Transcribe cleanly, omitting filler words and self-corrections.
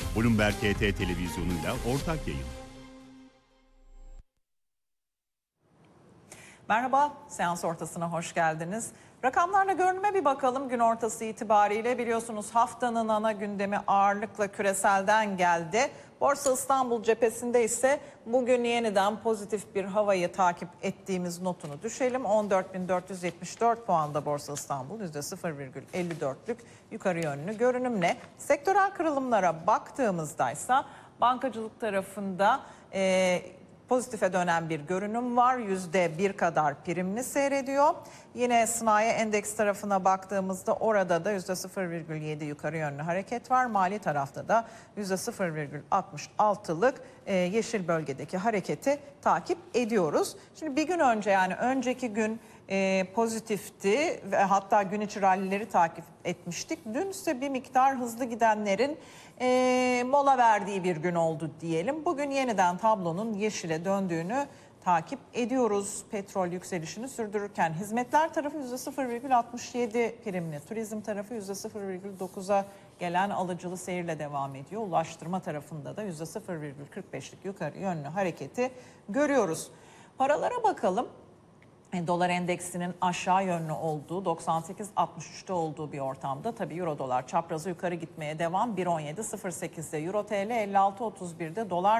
Bloomberg HT televizyonuyla ortak yayın. Merhaba, seans ortasına hoş geldiniz. Rakamlarla görünüme bir bakalım gün ortası itibariyle. Biliyorsunuz haftanın ana gündemi ağırlıkla küreselden geldi. Borsa İstanbul cephesinde ise bugün yeniden pozitif bir havayı takip ettiğimiz notunu düşelim. 14.474 puanda Borsa İstanbul %0,54'lük yukarı yönlü görünümle. Sektörel kırılımlara baktığımızda ise bankacılık tarafında pozitife dönen bir görünüm var. %1 kadar primli seyrediyor. Yine sanayi endeks tarafına baktığımızda orada da %0,7 yukarı yönlü hareket var. Mali tarafta da %0,66'lık yeşil bölgedeki hareketi takip ediyoruz. Şimdi bir gün önce, yani önceki gün pozitifti ve hatta gün içi rallileri takip etmiştik. Dün ise bir miktar hızlı gidenlerin mola verdiği bir gün oldu diyelim. Bugün yeniden tablonun yeşile döndüğünü takip ediyoruz. Petrol yükselişini sürdürürken hizmetler tarafı %0,67 primli. Turizm tarafı %0,9'a gelen alıcılı seyirle devam ediyor. Ulaştırma tarafında da %0,45'lik yukarı yönlü hareketi görüyoruz. Paralara bakalım. Dolar endeksinin aşağı yönlü olduğu 98.63'te olduğu bir ortamda tabii euro dolar çaprazı yukarı gitmeye devam. 1.17.08'de euro TL, 56.31'de dolar